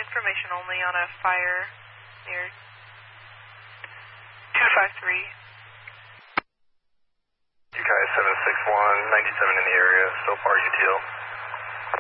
information only on a fire near 253. UKI 761, 97 in the area. So far, UTL.